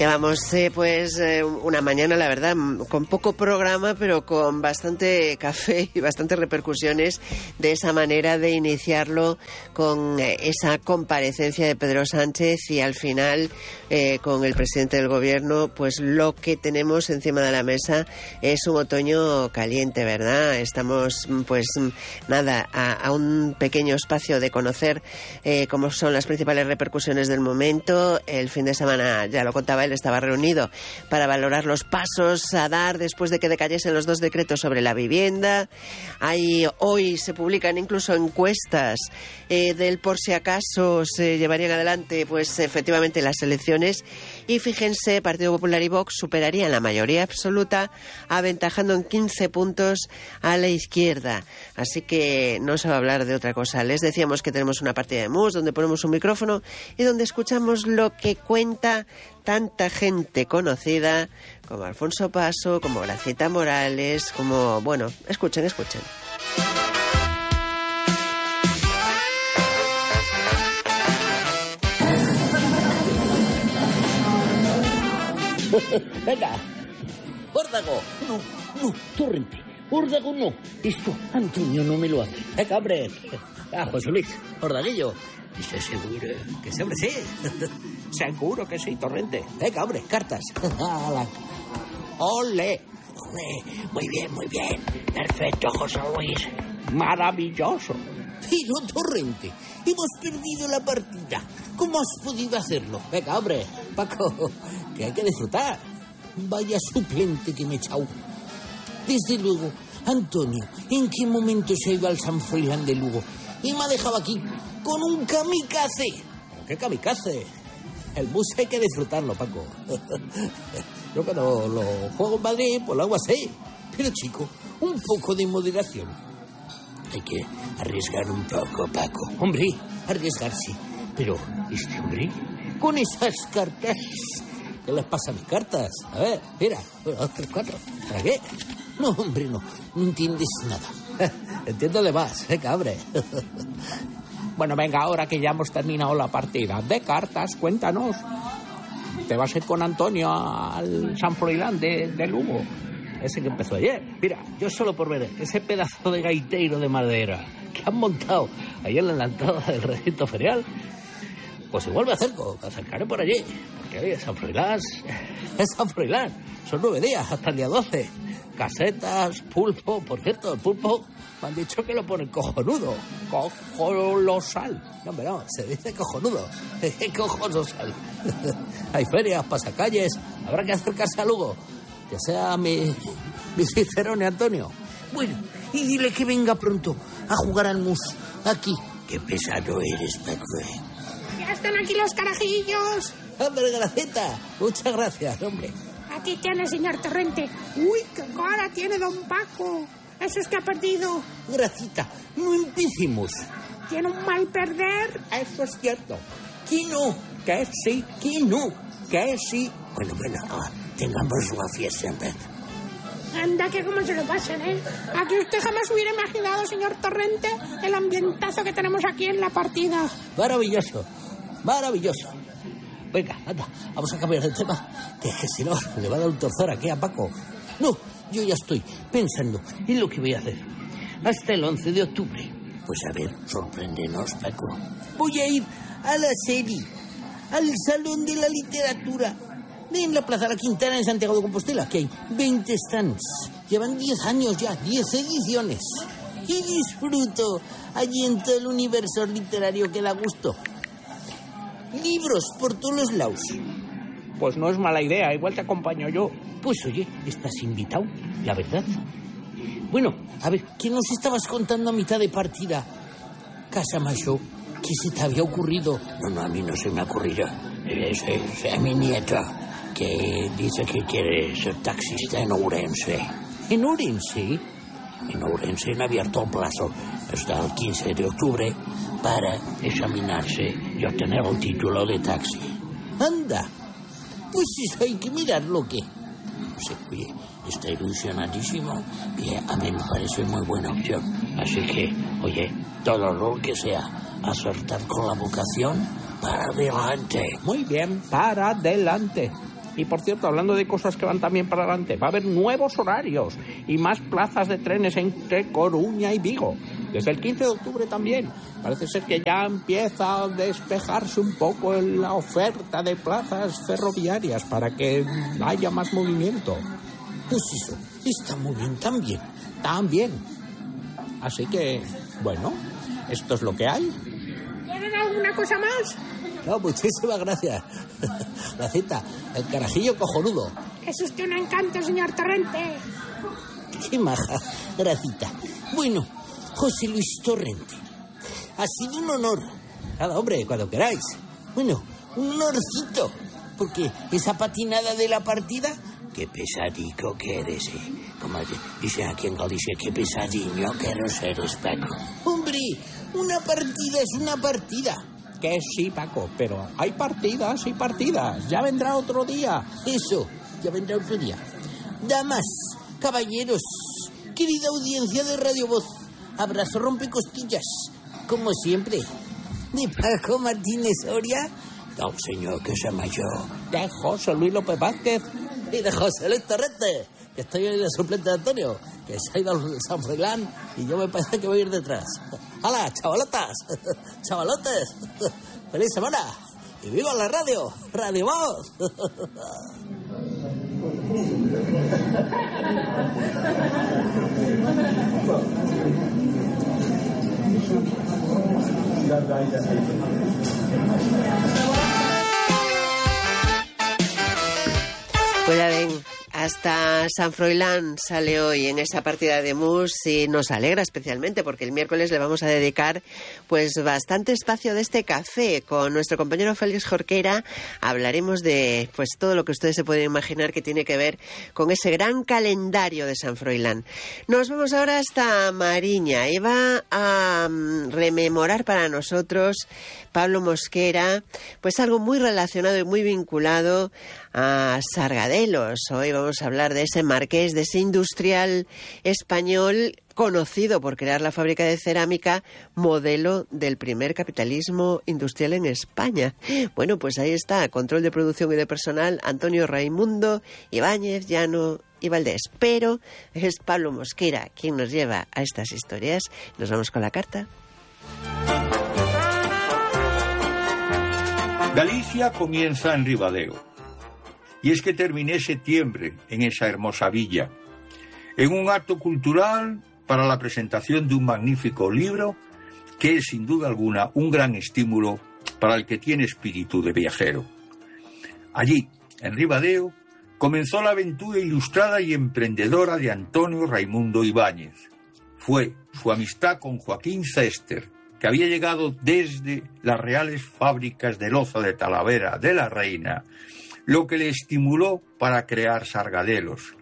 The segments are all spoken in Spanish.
Llevamos una mañana, la verdad, con poco programa, pero con bastante café y bastantes repercusiones de esa manera de iniciarlo con esa comparecencia de Pedro Sánchez y al final con el presidente del gobierno, pues lo que tenemos encima de la mesa es un otoño caliente, ¿verdad? Estamos a un pequeño espacio de conocer cómo son las principales repercusiones del momento. El fin de semana, ya lo contaba él, estaba reunido para valorar los pasos a dar después de que decayesen los 2 decretos sobre la vivienda. Hoy se publican incluso encuestas del por si acaso se llevarían adelante pues efectivamente las elecciones, y fíjense, Partido Popular y Vox superarían la mayoría absoluta, aventajando en 15 puntos a la izquierda. Así que no se va a hablar de otra cosa. Les decíamos que tenemos una partida de mus donde ponemos un micrófono y donde escuchamos lo que cuenta tanta gente conocida como Alfonso Paso, como Gracieta Morales, como... Bueno, escuchen. Venga, Órdago, no, Torrente, Órdago no, esto Antonio no me lo hace. Venga, hombre, José Luis, Ordaguillo. ¿Estás seguro? Que sí, hombre, sí. Seguro que sí, Torrente. Venga, hombre, cartas. ¡Ole! Muy bien. Perfecto, José Luis. Maravilloso. Pero, Torrente, hemos perdido la partida. ¿Cómo has podido hacerlo? Venga, hombre, Paco, que hay que disfrutar. Vaya suplente que me he echado. Desde luego, Antonio, ¿en qué momento se ha ido al San Froilán de Lugo? Y me ha dejado aquí con un kamikaze. ¿Qué kamikaze? El bus hay que disfrutarlo, Paco. Yo cuando lo juego en Madrid, pues lo hago así. Pero, chico, un poco de moderación. Hay que arriesgar un poco, Paco. Hombre, arriesgarse. Pero, este hombre, con esas cartas... ¿Qué les pasa a mis cartas? A ver, mira, 1, 2, 3, 4. ¿Para qué? No, hombre, no entiendes nada. Entiendo de más, cabre. Bueno, venga, ahora que ya hemos terminado la partida de cartas, cuéntanos. ¿Te vas a ir con Antonio al San Froilán de Lugo? Ese que empezó ayer. Mira, yo solo por ver ese pedazo de gaiteiro de madera que han montado ayer en la entrada del recinto ferial, pues igual me acercaré por allí. Porque oye, San Froilán es San Froilán. Son 9 días hasta el día 12. Casetas, pulpo. Por cierto, el pulpo me han dicho que lo ponen cojonudo. Cojonosal. No, hombre, no, se dice cojonudo. Cojonosal. Hay ferias, pasacalles. Habrá que acercarse a Lugo. Que sea mi Cicerone Antonio. Bueno, y dile que venga pronto a jugar al mus aquí. Qué pesado eres, Paco. ¡Ya están aquí los carajillos! ¡Hombre, Graceta! Muchas gracias, hombre. Aquí tiene, señor Torrente. ¡Uy, qué cara tiene don Paco! Eso es que ha perdido. Graceta, no empecemos. ¿Tiene un mal perder? Eso es cierto. Que no, que sí, que no, que sí. Bueno, tengamos la fiesta en vez. Anda, que cómo se lo pasan, ¿eh? Aquí usted jamás hubiera imaginado, señor Torrente, el ambientazo que tenemos aquí en la partida. Maravilloso. Venga, anda, vamos a cambiar de tema, que si no, le va a dar un torzor aquí a Paco. No, yo ya estoy pensando en lo que voy a hacer hasta el 11 de octubre. Pues a ver, sorpréndenos, Paco. Voy a ir a la serie, al Salón de la Literatura, en la Plaza La Quintana en Santiago de Compostela, que hay 20 stands. Llevan 10 años ya, 10 ediciones. Y disfruto allí en todo el universo literario que da gusto. Libros por todos los lados. Pues no es mala idea, igual te acompaño yo. Pues oye, estás invitado, la verdad. Bueno, a ver, ¿qué nos estabas contando a mitad de partida? Casamayo, ¿qué se te había ocurrido? No, a mí no se me ha ocurrido. Es a mi nieta, que dice que quiere ser taxista en Ourense. ¿En Ourense? En Ourense han abierto un plazo hasta el 15 de octubre para examinarse y obtener un título de taxi. ¡Anda! Pues eso hay que mirarlo, ¿qué? No sé, oye, está ilusionadísimo y a mí me parece muy buena opción. Así que, oye, todo lo que sea acertar con la vocación, para adelante. Muy bien, para adelante. Y por cierto, hablando de cosas que van también para adelante, va a haber nuevos horarios y más plazas de trenes entre Coruña y Vigo. Desde el 15 de octubre también. Parece ser que ya empieza a despejarse un poco la oferta de plazas ferroviarias para que haya más movimiento. Pues eso, está muy bien también. También. Así que, bueno, esto es lo que hay. ¿Quieren alguna cosa más? No, muchísimas gracias. Gracita, el carajillo cojonudo. Es usted un encanto, señor Torrente. Qué maja, Gracita. Bueno, José Luis Torrente, ha sido un honor. Nada, hombre, cuando queráis. Bueno, un honorcito. Porque esa patinada de la partida... Qué pesadico que eres, Como dicen aquí en Galicia, qué pesadiño que eres, Paco. Hombre, una partida es una partida. Que sí, Paco, pero hay partidas y partidas. Ya vendrá otro día. Eso, ya vendrá otro día. Damas, caballeros, querida audiencia de Radio Voz, abrazo rompecostillas, como siempre, de Paco Martínez Soria, No, señor, que se llama yo. De José Luis López Vázquez. Y de José Luis Torrente, que estoy hoy de suplente de Antonio, que se ha ido al San Froilán y yo me parece que voy a ir detrás. ¡Hala, chavalotas! ¡Chavalotes! ¡Feliz semana! ¡Y viva la radio! ¡Radio Voz! Pues ya ven, hasta San Froilán sale hoy en esa partida de mus y nos alegra especialmente porque el miércoles le vamos a dedicar pues bastante espacio de este café con nuestro compañero Félix Jorquera. Hablaremos de pues todo lo que ustedes se pueden imaginar que tiene que ver con ese gran calendario de San Froilán. Nos vamos ahora hasta Mariña y va a rememorar para nosotros Pablo Mosquera pues algo muy relacionado y muy vinculado a Sargadelos. Hoy vamos a hablar de ese marqués, de ese industrial español conocido por crear la fábrica de cerámica, modelo del primer capitalismo industrial en España. Bueno, pues ahí está, control de producción y de personal, Antonio Raimundo Ibáñez, Llano y Valdés. Pero es Pablo Mosquera quien nos lleva a estas historias. Nos vamos con la carta. Galicia comienza en Ribadeo. Y es que terminé septiembre en esa hermosa villa, en un acto cultural para la presentación de un magnífico libro que es sin duda alguna un gran estímulo para el que tiene espíritu de viajero. Allí, en Ribadeo, comenzó la aventura ilustrada y emprendedora de Antonio Raimundo Ibáñez. Fue su amistad con Joaquín Cester, que había llegado desde las reales fábricas de loza de Talavera de la Reina, lo que le estimuló para crear Sargadelos.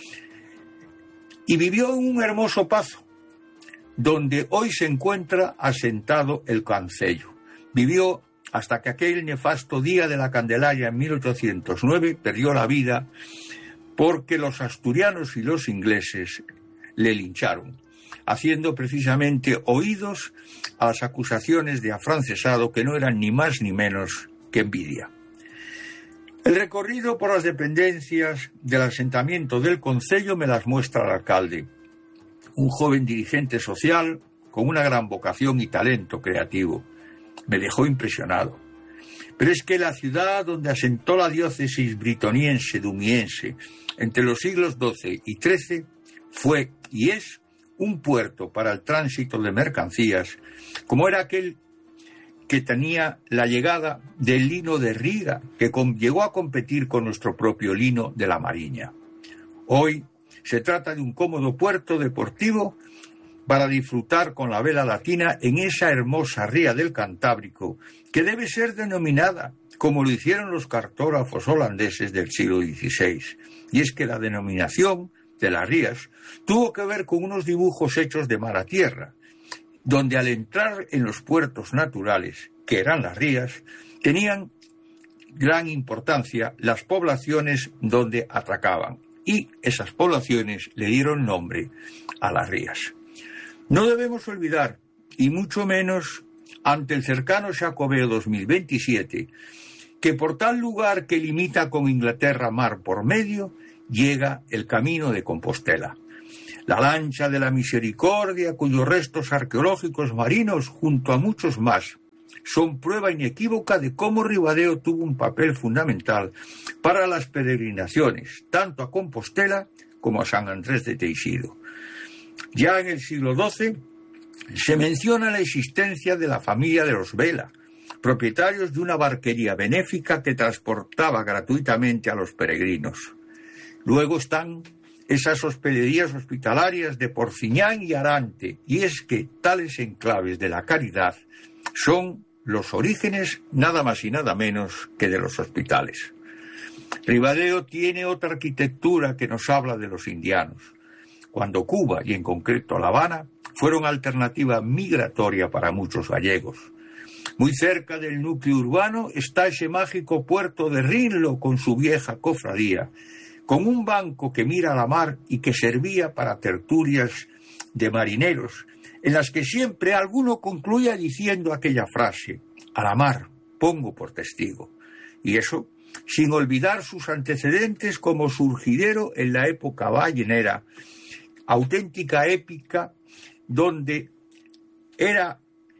Y vivió en un hermoso pazo, donde hoy se encuentra asentado el concello. Vivió hasta que aquel nefasto día de la Candelaria en 1809 perdió la vida porque los asturianos y los ingleses le lincharon, haciendo precisamente oídos a las acusaciones de afrancesado que no eran ni más ni menos que envidia. El recorrido por las dependencias del asentamiento del concello me las muestra el alcalde, un joven dirigente social con una gran vocación y talento creativo. Me dejó impresionado. Pero es que la ciudad donde asentó la diócesis britoniense dumiense entre los siglos XII y XIII fue y es un puerto para el tránsito de mercancías, como era aquel que tenía la llegada del lino de Riga, que llegó a competir con nuestro propio lino de la Mariña. Hoy se trata de un cómodo puerto deportivo para disfrutar con la vela latina en esa hermosa ría del Cantábrico, que debe ser denominada como lo hicieron los cartógrafos holandeses del siglo XVI. Y es que la denominación de las rías tuvo que ver con unos dibujos hechos de mar a tierra, donde al entrar en los puertos naturales, que eran las rías, tenían gran importancia las poblaciones donde atracaban, y esas poblaciones le dieron nombre a las rías. No debemos olvidar, y mucho menos ante el cercano Xacobeo 2027, que por tal lugar que limita con Inglaterra mar por medio, llega el camino de Compostela. La lancha de la Misericordia, cuyos restos arqueológicos marinos, junto a muchos más, son prueba inequívoca de cómo Ribadeo tuvo un papel fundamental para las peregrinaciones, tanto a Compostela como a San Andrés de Teixido. Ya en el siglo XII se menciona la existencia de la familia de los Vela, propietarios de una barquería benéfica que transportaba gratuitamente a los peregrinos. Luego están esas hospederías hospitalarias de Porciñán y Arante, y es que tales enclaves de la caridad son los orígenes nada más y nada menos que de los hospitales. Ribadeo tiene otra arquitectura que nos habla de los indianos, cuando Cuba, y en concreto La Habana, fueron alternativa migratoria para muchos gallegos. Muy cerca del núcleo urbano está ese mágico puerto de Rinlo con su vieja cofradía, con un banco que mira a la mar y que servía para tertulias de marineros, en las que siempre alguno concluía diciendo aquella frase: a la mar pongo por testigo. Y eso sin olvidar sus antecedentes como surgidero en la época ballenera, auténtica épica, donde era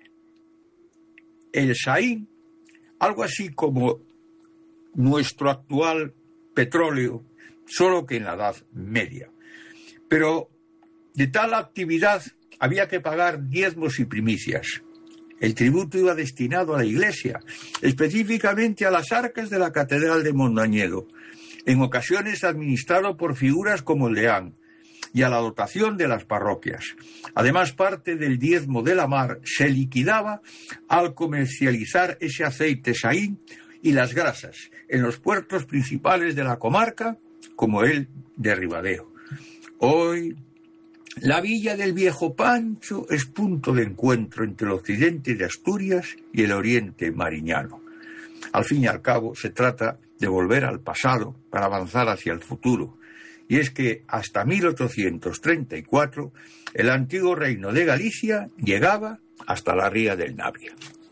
el Saín algo así como nuestro actual petróleo, solo que en la Edad Media. Pero de tal actividad había que pagar diezmos y primicias. El tributo iba destinado a la Iglesia, específicamente a las arcas de la Catedral de Mondoñedo, en ocasiones administrado por figuras como el deán, y a la dotación de las parroquias. Además, parte del diezmo de la mar se liquidaba al comercializar ese aceite Saín y las grasas en los puertos principales de la comarca, como el de Ribadeo. Hoy, la villa del Viejo Pancho es punto de encuentro entre el occidente de Asturias y el oriente mariñano. Al fin y al cabo, se trata de volver al pasado para avanzar hacia el futuro. Y es que hasta 1834 el antiguo reino de Galicia llegaba hasta la ría del Navia.